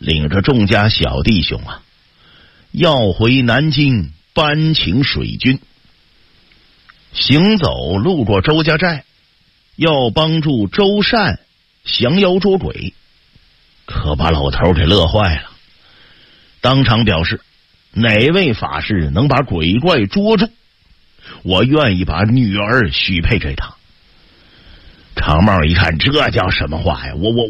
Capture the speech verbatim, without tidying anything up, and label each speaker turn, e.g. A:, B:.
A: 领着众家小弟兄啊，要回南京搬请水军。行走路过周家寨，要帮助周善降妖捉鬼，可把老头给乐坏了，当场表示哪位法师能把鬼怪捉住，我愿意把女儿许配给他。长帽一看，这叫什么话呀？我我